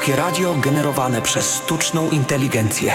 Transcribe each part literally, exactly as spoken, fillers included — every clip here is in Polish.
Polskie radio generowane przez sztuczną inteligencję.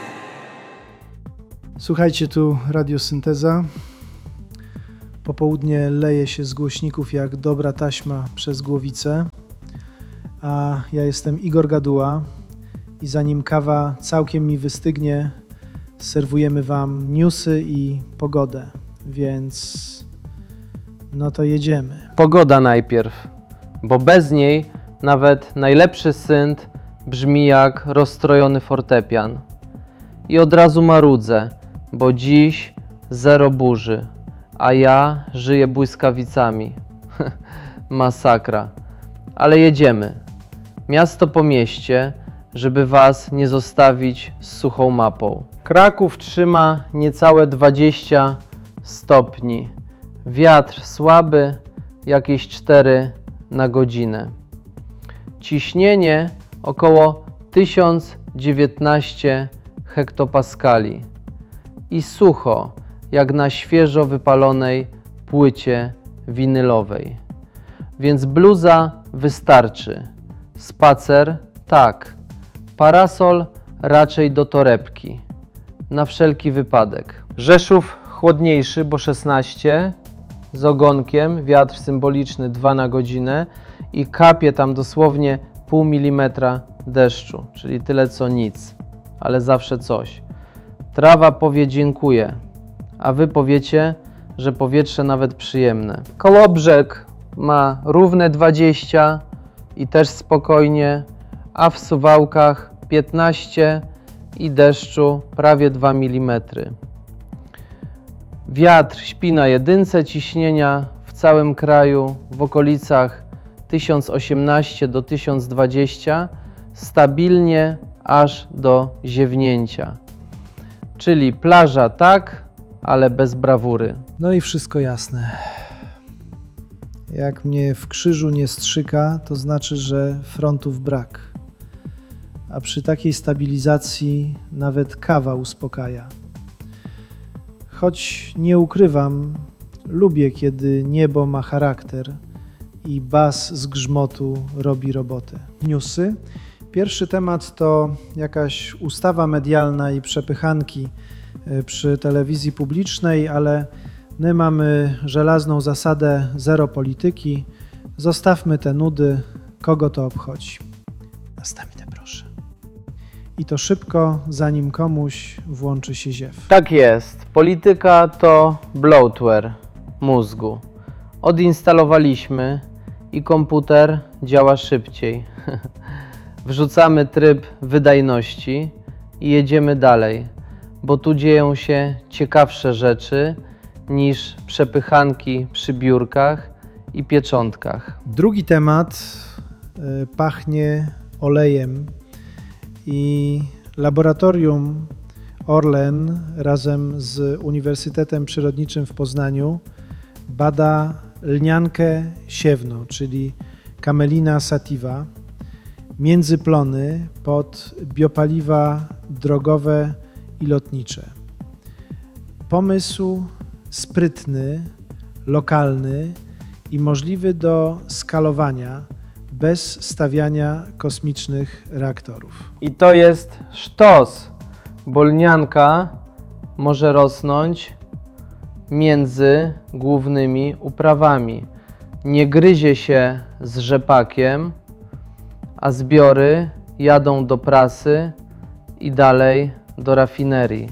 Słuchajcie, tu Radiosynteza. Popołudnie leje się z głośników jak dobra taśma przez głowicę. A ja jestem Igor Gaduła i zanim kawa całkiem mi wystygnie, serwujemy Wam newsy i pogodę. Więc no to jedziemy. Pogoda najpierw, bo bez niej nawet najlepszy synt brzmi jak rozstrojony fortepian. I od razu marudzę, bo dziś zero burzy, a ja żyję błyskawicami. Masakra. Ale jedziemy. Miasto po mieście, żeby Was nie zostawić z suchą mapą. Kraków trzyma niecałe dwadzieścia stopni. Wiatr słaby, jakieś cztery na godzinę. Ciśnienie około tysiąc dziewiętnaście hektopaskali. I sucho, jak na świeżo wypalonej płycie winylowej. Więc bluza wystarczy. Spacer tak. Parasol raczej do torebki. Na wszelki wypadek. Rzeszów chłodniejszy, bo szesnaście. Z ogonkiem, wiatr symboliczny dwa na godzinę i kapie tam dosłownie pół milimetra deszczu, czyli tyle co nic, ale zawsze coś. Trawa powie dziękuję, a wy powiecie, że powietrze nawet przyjemne. Kołobrzeg ma równe dwadzieścia i też spokojnie, a w Suwałkach piętnaście i deszczu prawie dwa milimetry. Wiatr śpi na jedynce, ciśnienia w całym kraju w okolicach tysiąc osiemnaście do tysiąc dwadzieścia, stabilnie aż do ziewnięcia. Czyli plaża tak, ale bez brawury. No i wszystko jasne. Jak mnie w krzyżu nie strzyka, to znaczy, że frontów brak. A przy takiej stabilizacji nawet kawa uspokaja. Choć nie ukrywam, lubię, kiedy niebo ma charakter i bas z grzmotu robi robotę. Newsy. Pierwszy temat to jakaś ustawa medialna i przepychanki przy telewizji publicznej, ale my mamy żelazną zasadę zero polityki. Zostawmy te nudy, kogo to obchodzi. Następne proszę. I to szybko, zanim komuś włączy się ziew. Tak jest. Polityka to bloatware mózgu. Odinstalowaliśmy i komputer działa szybciej. Wrzucamy tryb wydajności i jedziemy dalej, bo tu dzieją się ciekawsze rzeczy niż przepychanki przy biurkach i pieczątkach. Drugi temat y, pachnie olejem i laboratorium Orlen razem z Uniwersytetem Przyrodniczym w Poznaniu bada lniankę siewną, czyli Camelina sativa, międzyplony pod biopaliwa drogowe i lotnicze. Pomysł sprytny, lokalny i możliwy do skalowania bez stawiania kosmicznych reaktorów. I to jest sztos, bo lnianka może rosnąć między głównymi uprawami. Nie gryzie się z rzepakiem, a zbiory jadą do prasy i dalej do rafinerii.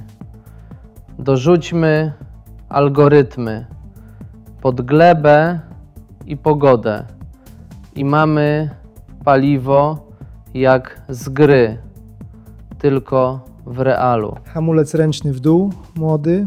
Dorzućmy algorytmy pod glebę i pogodę i mamy paliwo jak z gry, tylko w realu. Hamulec ręczny w dół, młody,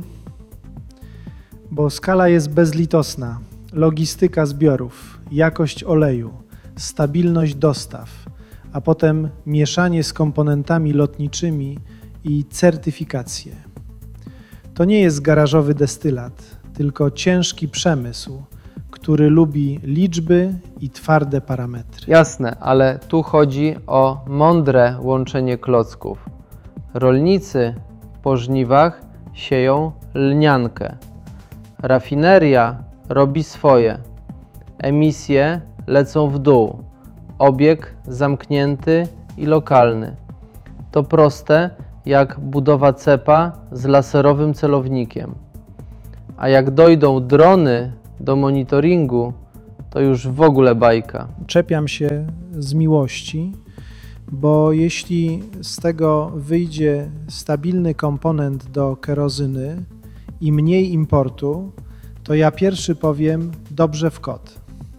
bo skala jest bezlitosna. Logistyka zbiorów, jakość oleju, stabilność dostaw, a potem mieszanie z komponentami lotniczymi i certyfikacje. To nie jest garażowy destylat, tylko ciężki przemysł, który lubi liczby i twarde parametry. Jasne, ale tu chodzi o mądre łączenie klocków. Rolnicy po żniwach sieją lniankę. Rafineria robi swoje. Emisje lecą w dół. Obieg zamknięty i lokalny. To proste jak budowa cepa z laserowym celownikiem. A jak dojdą drony do monitoringu, to już w ogóle bajka. Czepiam się z miłości, bo jeśli z tego wyjdzie stabilny komponent do kerozyny i mniej importu, to ja pierwszy powiem dobrze w kot.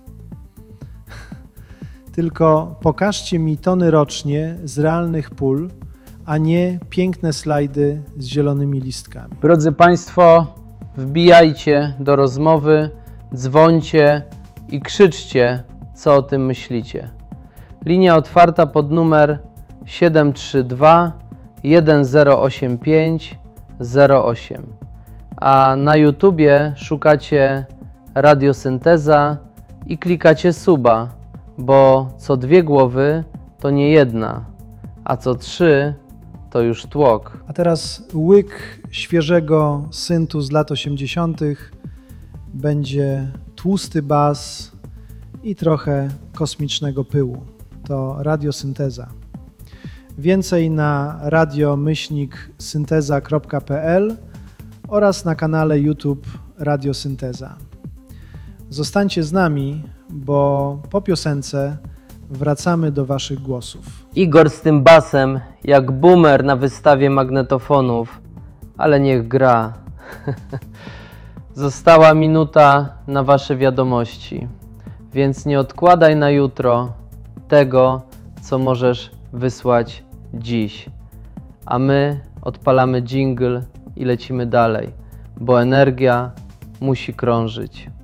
Tylko pokażcie mi tony rocznie z realnych pól, a nie piękne slajdy z zielonymi listkami. Drodzy Państwo, wbijajcie do rozmowy, dzwońcie i krzyczcie, co o tym myślicie. Linia otwarta pod numer siedem trzy dwa jeden zero osiem pięć zero osiem. A na YouTubie szukacie Radiosynteza i klikacie suba, bo co dwie głowy to nie jedna, a co trzy to już tłok. A teraz łyk świeżego syntu z lat osiemdziesiątych. Będzie tłusty bas i trochę kosmicznego pyłu. To radiosynteza. Więcej na radio myślnik synteza kropka p l oraz na kanale YouTube Radiosynteza. Zostańcie z nami, bo po piosence wracamy do Waszych głosów. Igor z tym basem, jak boomer na wystawie magnetofonów, ale niech gra. Została minuta na Wasze wiadomości, więc nie odkładaj na jutro tego, co możesz wysłać dziś. A my odpalamy dżingle i lecimy dalej, bo energia musi krążyć.